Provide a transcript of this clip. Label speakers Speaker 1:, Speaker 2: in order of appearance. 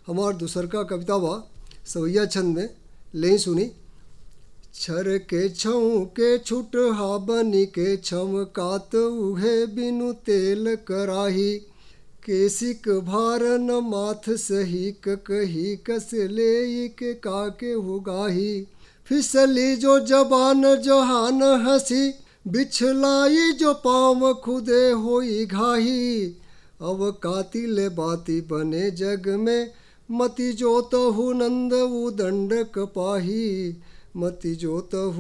Speaker 1: हमार दूसर का कविता बा सवैया छंद में ले सुनी। छर के छऊ के छुट हा बनी के छमकात उहे बिनु तेल कराही, केसिक भारन माथ सही कही कस ले के काके हुगाही, फिसली जो जबान जहान हंसी, बिछलाई जो पाँव खुदे होई घाही, अब कातिल बाती बने जग में, मति जो तहु नंद उदंड कपाही, मति जो तहु